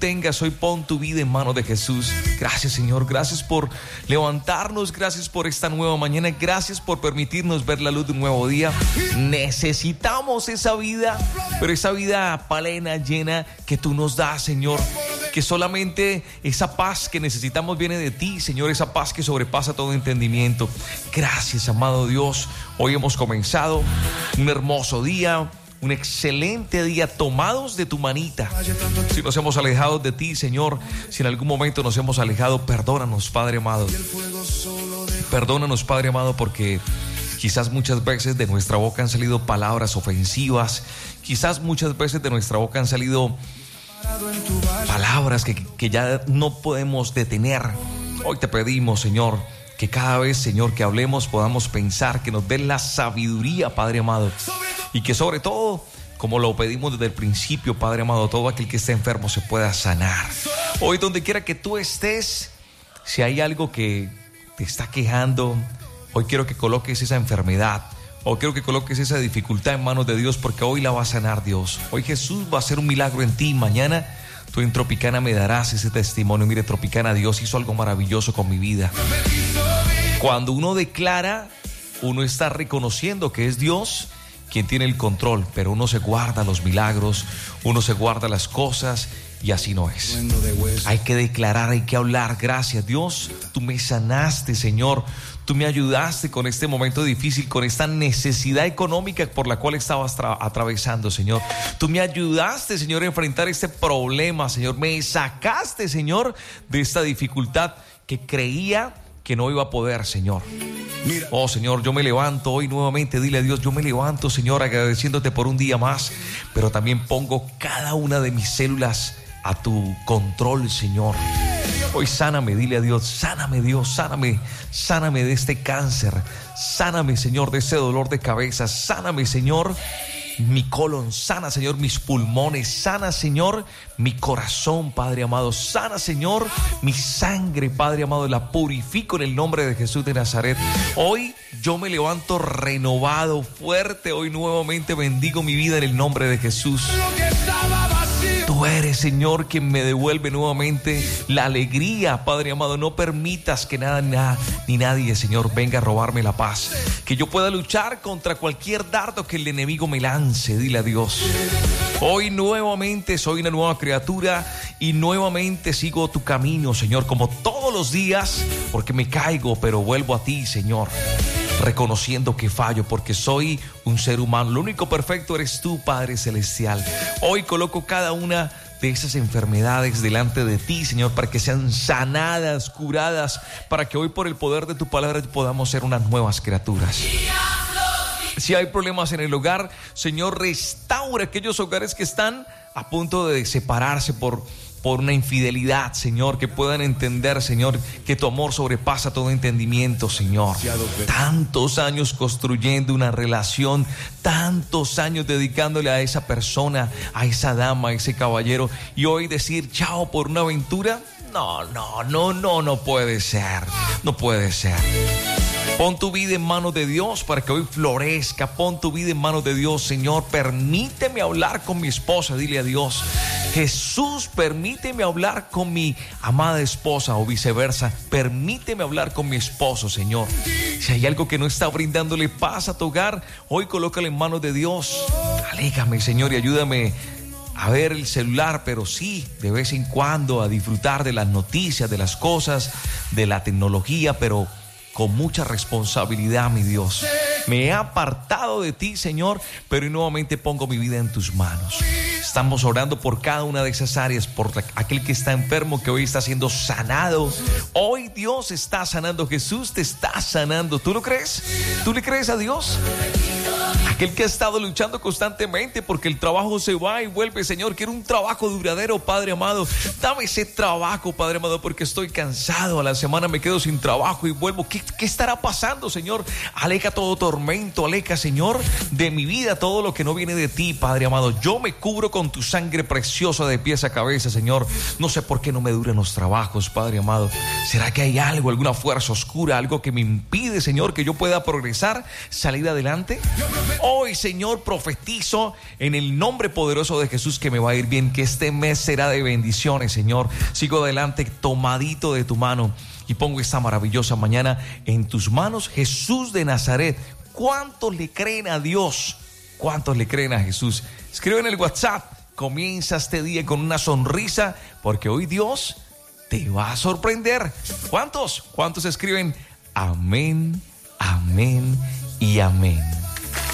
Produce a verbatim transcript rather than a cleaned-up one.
tengas hoy, pon tu vida en manos de Jesús. Gracias, Señor, gracias por levantarnos, gracias por esta nueva mañana, gracias por permitirnos ver la luz de un nuevo día. Necesitamos esa vida, pero esa vida plena, llena, que tú nos das, Señor. Que solamente esa paz que necesitamos viene de ti, Señor, esa paz que sobrepasa todo entendimiento. Gracias, amado Dios. Hoy hemos comenzado un hermoso día, un excelente día, tomados de tu manita. Si nos hemos alejado de ti, Señor, si en algún momento nos hemos alejado, perdónanos, Padre amado. Perdónanos, Padre amado, porque quizás muchas veces de nuestra boca han salido palabras ofensivas. Quizás muchas veces de nuestra boca han salido palabras que, que ya no podemos detener. Hoy te pedimos, Señor, que cada vez, Señor, que hablemos podamos pensar, que nos den la sabiduría, Padre amado, y que sobre todo, como lo pedimos desde el principio, Padre amado, todo aquel que esté enfermo se pueda sanar. Hoy, donde quiera que tú estés, si hay algo que te está quejando, hoy quiero que coloques esa enfermedad, o quiero que coloques esa dificultad en manos de Dios, porque hoy la va a sanar Dios. Hoy Jesús va a hacer un milagro en ti. Mañana tú en Tropicana me darás ese testimonio. Mire, Tropicana, Dios hizo algo maravilloso con mi vida. Cuando uno declara, uno está reconociendo que es Dios quien tiene el control, pero uno se guarda los milagros, uno se guarda las cosas, y así no es. Hay que declarar, hay que hablar. Gracias, Dios, tú me sanaste, Señor. Tú me ayudaste con este momento difícil, con esta necesidad económica por la cual estabas tra- atravesando, Señor. Tú me ayudaste, Señor, a enfrentar este problema, Señor. Me sacaste, Señor, de esta dificultad que creía que no iba a poder, Señor. Oh, Señor, yo me levanto hoy nuevamente. Dile a Dios, yo me levanto, Señor, agradeciéndote por un día más, pero también pongo cada una de mis células a tu control, Señor. Hoy sáname, dile a Dios, sáname, Dios, sáname, sáname de este cáncer, sáname, Señor, de ese dolor de cabeza, sáname, Señor, mi colon, sana, Señor, mis pulmones, sana, Señor, mi corazón, Padre amado, sana, Señor, mi sangre, Padre amado, la purifico en el nombre de Jesús de Nazaret. Hoy yo me levanto renovado, fuerte, hoy nuevamente bendigo mi vida en el nombre de Jesús. Tú eres, Señor, quien me devuelve nuevamente la alegría, Padre amado. No permitas que nada, nada ni nadie, Señor, venga a robarme la paz. Que yo pueda luchar contra cualquier dardo que el enemigo me lance. Dile a Dios. Hoy nuevamente soy una nueva criatura y nuevamente sigo tu camino, Señor, como todos los días, porque me caigo, pero vuelvo a ti, Señor. Reconociendo que fallo, porque soy un ser humano. Lo único perfecto eres tú, Padre Celestial. Hoy coloco cada una de esas enfermedades delante de ti, Señor, para que sean sanadas, curadas, para que hoy por el poder de tu palabra podamos ser unas nuevas criaturas. Si hay problemas en el hogar, Señor, restaura aquellos hogares que están a punto de separarse por por una infidelidad, Señor, que puedan entender, Señor, que tu amor sobrepasa todo entendimiento, Señor. Tantos años construyendo una relación, tantos años dedicándole a esa persona, a esa dama, a ese caballero, y hoy decir chao por una aventura, no, no, no, no, no puede ser, no puede ser. Pon tu vida en manos de Dios para que hoy florezca. Pon tu vida en manos de Dios, Señor. Permíteme hablar con mi esposa. Dile a Dios, Jesús, permíteme hablar con mi amada esposa, o viceversa. Permíteme hablar con mi esposo, Señor. Si hay algo que no está brindándole paz a tu hogar, hoy colócalo en manos de Dios. Aléjame, Señor, y ayúdame a ver el celular, pero sí, de vez en cuando, a disfrutar de las noticias, de las cosas, de la tecnología, pero con mucha responsabilidad, mi Dios. Me he apartado de ti, Señor, pero nuevamente pongo mi vida en tus manos. Estamos orando por cada una de esas áreas, por aquel que está enfermo, que hoy está siendo sanado. Hoy Dios está sanando, Jesús te está sanando. ¿Tú lo crees? ¿Tú le crees a Dios? Aquel que ha estado luchando constantemente porque el trabajo se va y vuelve, Señor, quiero un trabajo duradero, Padre amado. Dame ese trabajo, Padre amado, porque estoy cansado. A la semana me quedo sin trabajo y vuelvo. ¿Qué, qué estará pasando, Señor? Aleja todo tormento, aleja, Señor, de mi vida todo lo que no viene de ti, Padre amado. Yo me cubro con tu sangre preciosa de pies a cabeza, Señor. No sé por qué no me duran los trabajos, Padre amado. ¿Será que hay algo, alguna fuerza oscura, algo que me impide, Señor, que yo pueda progresar, salir adelante? Hoy, Señor, profetizo en el nombre poderoso de Jesús que me va a ir bien, que este mes será de bendiciones, Señor. Sigo adelante tomadito de tu mano y pongo esta maravillosa mañana en tus manos, Jesús de Nazaret. ¿Cuántos le creen a Dios? ¿Cuántos le creen a Jesús? Escribe en el WhatsApp. Comienza este día con una sonrisa porque hoy Dios te va a sorprender. ¿Cuántos? ¿Cuántos escriben? Amén, amén y amén.